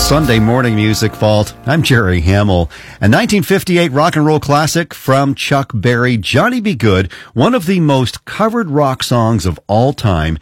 Sunday Morning Music Vault. I'm Jerry Hamill. A 1958 rock and roll classic from Chuck Berry, Johnny B. Good, one of the most covered rock songs of all time.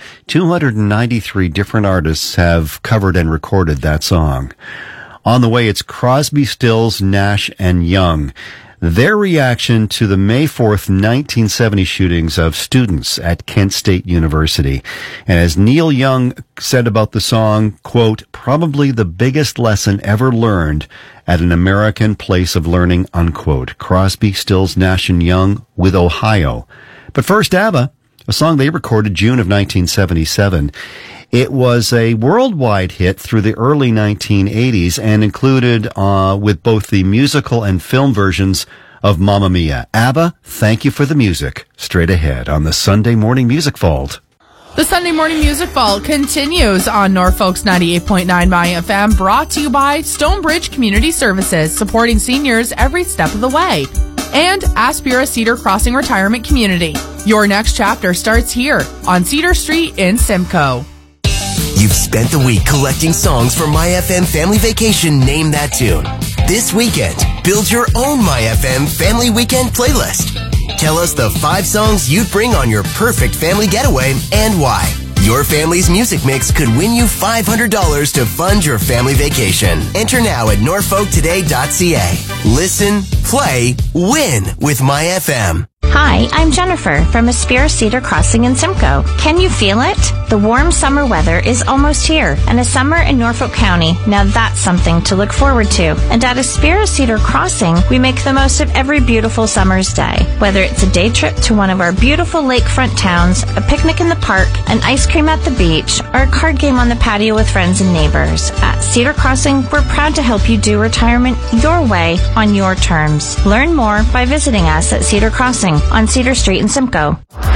293 different artists have covered and recorded that song. On the way, it's Crosby, Stills, Nash, and Young. Their reaction to the May 4th, 1970 shootings of students at Kent State University. And as Neil Young said about the song, quote, probably the biggest lesson ever learned at an American place of learning, unquote. Crosby, Stills, Nash, and Young with Ohio. But first, ABBA, a song they recorded June of 1977. It was a worldwide hit through the early 1980s and included with both the musical and film versions of Mamma Mia. ABBA, thank you for the music. Straight ahead on the Sunday Morning Music Vault. The Sunday Morning Music Vault continues on Norfolk's 98.9 My FM, brought to you by Stonebridge Community Services, supporting seniors every step of the way. And Aspira Cedar Crossing Retirement Community. Your next chapter starts here on Cedar Street in Simcoe. You've spent the week collecting songs for My FM Family Vacation Name That Tune. This weekend, build your own My FM Family Weekend playlist. Tell us the 5 songs you'd bring on your perfect family getaway and why. Your family's music mix could win you $500 to fund your family vacation. Enter now at norfolktoday.ca. Listen, play, win with My FM. Hi, I'm Jennifer from Aspira Cedar Crossing in Simcoe. Can you feel it? The warm summer weather is almost here, and a summer in Norfolk County, now that's something to look forward to. And at Aspira Cedar Crossing, we make the most of every beautiful summer's day. Whether it's a day trip to one of our beautiful lakefront towns, a picnic in the park, an ice cream at the beach, or a card game on the patio with friends and neighbors. At Cedar Crossing, we're proud to help you do retirement your way on your terms. Learn more by visiting us at Cedar Crossing on Cedar Street in Simcoe.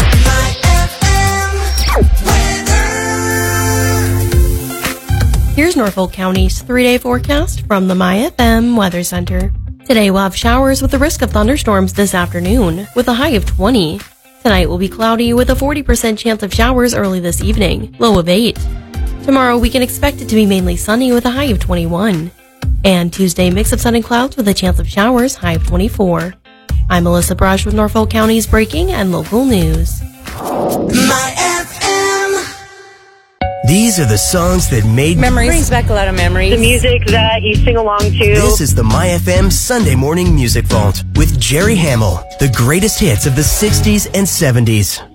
Here's Norfolk County's 3-day forecast from the My FM Weather Center. Today we'll have showers with the risk of thunderstorms this afternoon, with a high of 20. Tonight will be cloudy with a 40% chance of showers early this evening, low of 8. Tomorrow we can expect it to be mainly sunny with a high of 21. And Tuesday, mix of sun and clouds with a chance of showers, high of 24. I'm Melissa Brush with Norfolk County's breaking and local news. My FM. These are the songs that made memories. Brings back a lot of memories. The music that you sing along to. This is the My FM Sunday Morning Music Vault with Jerry Hamill. The greatest hits of the 60s and 70s.